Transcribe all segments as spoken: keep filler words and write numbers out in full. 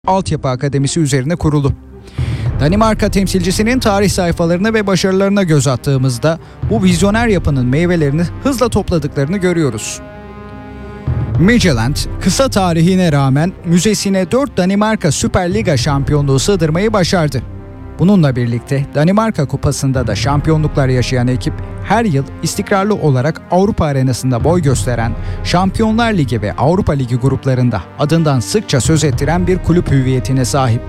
Altyapı Akademisi üzerine kurulu. Danimarka temsilcisinin tarih sayfalarına ve başarılarına göz attığımızda bu vizyoner yapının meyvelerini hızla topladıklarını görüyoruz. Midtjylland, kısa tarihine rağmen müzesine dört Danimarka Süper Liga şampiyonluğu sığdırmayı başardı. Bununla birlikte Danimarka Kupası'nda da şampiyonluklar yaşayan ekip her yıl istikrarlı olarak Avrupa arenasında boy gösteren, Şampiyonlar Ligi ve Avrupa Ligi gruplarında adından sıkça söz ettiren bir kulüp hüviyetine sahip.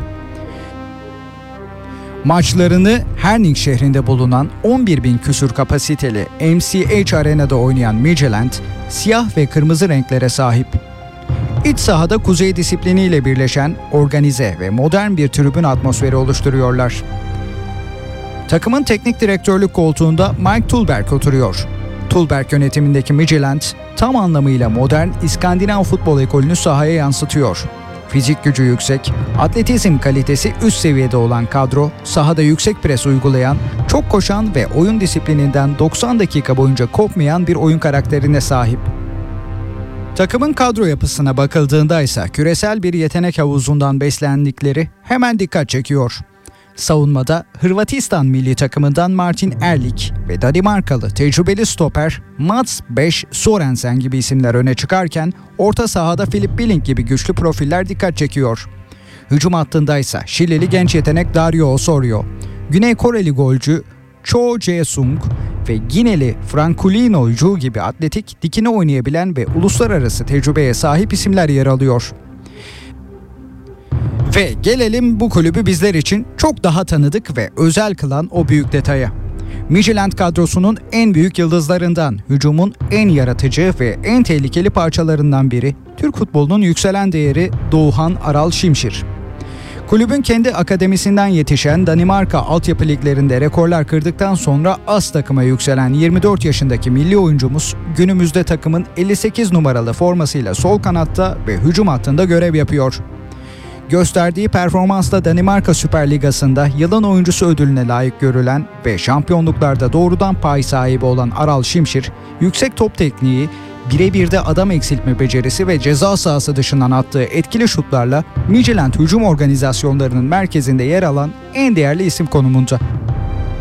Maçlarını Herning şehrinde bulunan on bir bin küsur kapasiteli M C H Arena'da oynayan Midtjylland, siyah ve kırmızı renklere sahip. İç sahada kuzey disipliniyle birleşen organize ve modern bir tribün atmosferi oluşturuyorlar. Takımın teknik direktörlük koltuğunda Mike Tulberg oturuyor. Tulberg yönetimindeki Midtjylland tam anlamıyla modern İskandinav futbol ekolünü sahaya yansıtıyor. Fizik gücü yüksek, atletizm kalitesi üst seviyede olan kadro, sahada yüksek pres uygulayan, çok koşan ve oyun disiplininden doksan dakika boyunca kopmayan bir oyun karakterine sahip. Takımın kadro yapısına bakıldığında ise küresel bir yetenek havuzundan beslendikleri hemen dikkat çekiyor. Savunmada Hırvatistan milli takımından Martin Erlik ve Danimarkalı tecrübeli stoper Mats beş Sorensen gibi isimler öne çıkarken orta sahada Philip Billing gibi güçlü profiller dikkat çekiyor. Hücum hattında ise Şilili genç yetenek Dario Osorio, Güney Koreli golcü Cho Jae-sung ve Gineli Franculino Ju gibi atletik, dikine oynayabilen ve uluslararası tecrübeye sahip isimler yer alıyor. Ve gelelim bu kulübü bizler için çok daha tanıdık ve özel kılan o büyük detaya. Midtjylland kadrosunun en büyük yıldızlarından, hücumun en yaratıcı ve en tehlikeli parçalarından biri, Türk futbolunun yükselen değeri Doğuhan Aral Şimşir. Kulübün kendi akademisinden yetişen Danimarka altyapı liglerinde rekorlar kırdıktan sonra az takıma yükselen yirmi dört yaşındaki milli oyuncumuz günümüzde takımın elli sekiz numaralı formasıyla sol kanatta ve hücum hattında görev yapıyor. Gösterdiği performansla Danimarka Süper Ligası'nda yılın oyuncusu ödülüne layık görülen ve şampiyonluklarda doğrudan pay sahibi olan Aral Şimşir, yüksek top tekniği, birebir de adam eksiltme becerisi ve ceza sahası dışından attığı etkili şutlarla Midtjylland hücum organizasyonlarının merkezinde yer alan en değerli isim konumunda.